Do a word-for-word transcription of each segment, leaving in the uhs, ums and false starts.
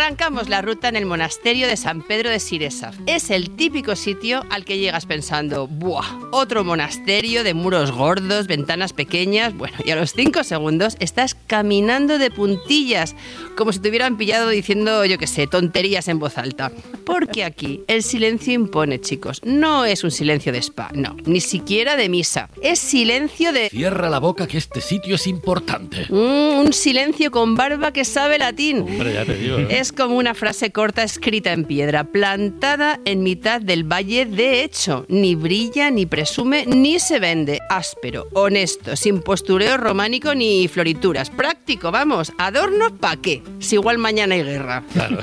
Arrancamos la ruta en el monasterio de San Pedro de Siresa. Es el típico sitio al que llegas pensando, ¡buah! Otro monasterio de muros gordos, ventanas pequeñas. Bueno, y a los cinco segundos estás caminando de puntillas, como si te hubieran pillado diciendo, yo qué sé, tonterías en voz alta. Porque aquí el silencio impone, chicos. No es un silencio de spa, no, ni siquiera de misa. Es silencio de... Cierra la boca que este sitio es importante. Mm, un silencio con barba que sabe latín. Hombre, ya te digo, ¿eh? Es como una frase corta escrita en piedra, plantada en mitad del valle de hecho. Ni brilla, ni presume, ni se vende. Áspero, honesto, sin postureo románico ni florituras. Práctico, vamos, adornos ¿pa' qué? Si igual mañana hay guerra. Claro.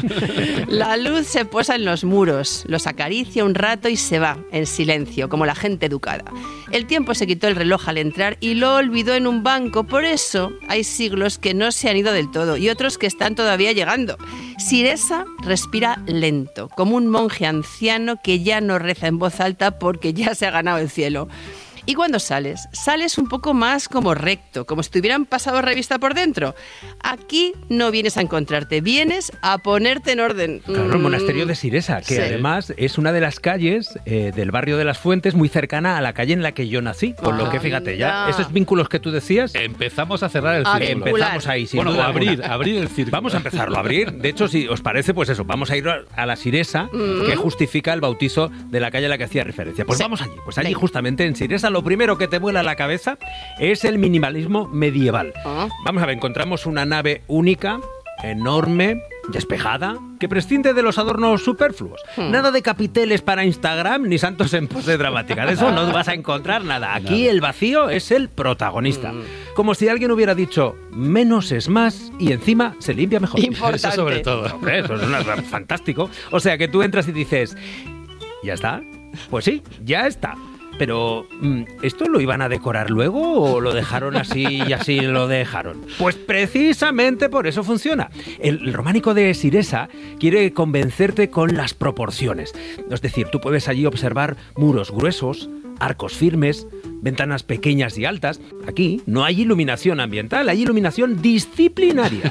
La luz se posa en los muros, los acaricia un rato y se va, en silencio, como la gente educada. El tiempo se quitó el reloj al entrar y lo olvidó en un banco. Por eso hay siglos que no se han ido del todo y otros que están todavía llegando. Siresa respira lento, como un monje anciano que ya no reza en voz alta porque ya se ha ganado el cielo. Y cuando sales, sales un poco más como recto, como si te hubieran pasado revista por dentro. Aquí no vienes a encontrarte, vienes a ponerte en orden. Claro, el monasterio de Siresa, que sí. además es una de las calles eh, del barrio de las Fuentes, muy cercana a la calle en la que yo nací. Con lo que, fíjate, ya esos vínculos que tú decías... Empezamos a cerrar el A círculo. Empezamos ahí, sin Bueno, duda o abrir, alguna. abrir el círculo. Vamos a empezarlo a abrir. De hecho, si os parece, pues eso, vamos a ir a la Siresa, mm. que justifica el bautizo de la calle a la que hacía referencia. Pues sí. vamos allí. Pues allí, Venga. justamente en Siresa, lo primero que te vuela a la cabeza es el minimalismo medieval. Oh. Vamos a ver, encontramos una nave única, enorme, despejada, que prescinde de los adornos superfluos. Hmm. Nada de capiteles para Instagram ni santos en pose dramática. De eso no vas a encontrar nada. Aquí nada. El vacío es el protagonista. Hmm. Como si alguien hubiera dicho, menos es más, y encima se limpia mejor. Importante. Eso sobre todo. Eso es una, fantástico. O sea, que tú entras y dices, ¿ya está? Pues sí, ya está. Pero, ¿esto lo iban a decorar luego o lo dejaron así y así lo dejaron? Pues precisamente por eso funciona. El, el románico de Siresa quiere convencerte con las proporciones. Es decir, tú puedes allí observar muros gruesos, arcos firmes, ventanas pequeñas y altas. Aquí no hay iluminación ambiental, hay iluminación disciplinaria.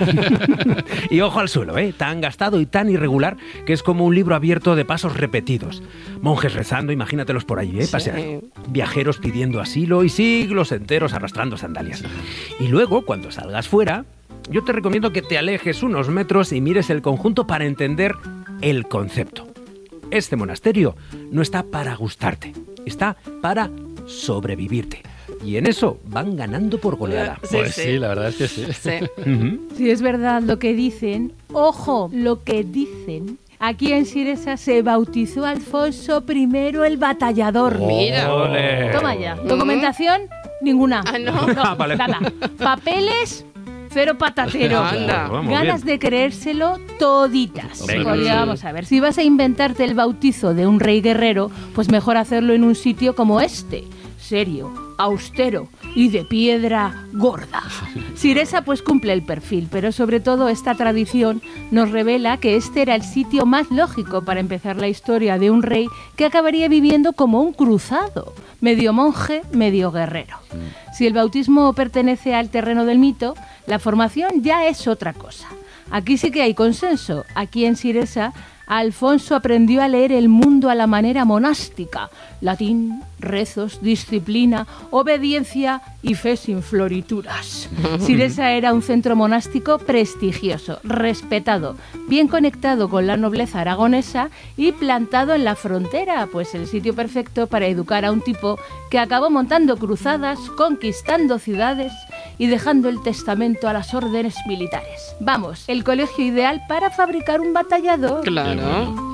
Y ojo al suelo, ¿eh? Tan gastado y tan irregular que es como un libro abierto de pasos repetidos. Monjes rezando, imagínatelos por ahí, ¿eh? Paseando. Sí. Viajeros pidiendo asilo y siglos enteros arrastrando sandalias. Y luego, cuando salgas fuera, yo te recomiendo que te alejes unos metros y mires el conjunto para entender el concepto. Este monasterio no está para gustarte, está para sobrevivirte. Y en eso van ganando por goleada. Sí, pues sí, sí, la verdad es que sí. Sí. Uh-huh. Si es verdad lo que dicen, ojo, lo que dicen. Aquí en Siresa se bautizó Alfonso primero el Batallador. Oh, Mira. Ole. Toma ya. Documentación, ninguna. Ah, no. no vale. Nada. Papeles, cero patatero. Anda. Vamos, Ganas bien. de creérselo toditas. Venga, Porque sí. vamos a ver, si vas a inventarte el bautizo de un rey guerrero, pues mejor hacerlo en un sitio como este. Serio, austero y de piedra gorda. Siresa pues cumple el perfil, pero sobre todo esta tradición nos revela que este era el sitio más lógico para empezar la historia de un rey que acabaría viviendo como un cruzado, medio monje, medio guerrero. Si el bautismo pertenece al terreno del mito, la formación ya es otra cosa. Aquí sí que hay consenso. Aquí en Siresa, Alfonso aprendió a leer el mundo a la manera monástica. Latín, rezos, disciplina, obediencia y fe sin florituras. Siresa era un centro monástico prestigioso, respetado, bien conectado con la nobleza aragonesa y plantado en la frontera, pues el sitio perfecto para educar a un tipo que acabó montando cruzadas, conquistando ciudades y dejando el testamento a las órdenes militares. Vamos, el colegio ideal para fabricar un batallador. Claro.